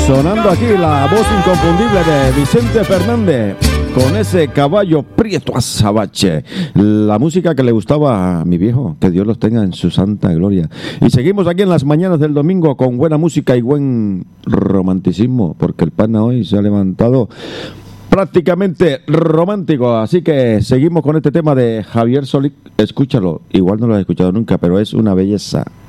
Sonando aquí la voz inconfundible de Vicente Fernández con ese caballo prieto azabache. La música que le gustaba a mi viejo, que Dios los tenga en su santa gloria. Y seguimos aquí en las mañanas del domingo con buena música y buen romanticismo, porque el pana hoy se ha levantado prácticamente romántico. Así que seguimos con este tema de Javier Solís. Escúchalo, igual no lo has escuchado nunca, pero es una belleza.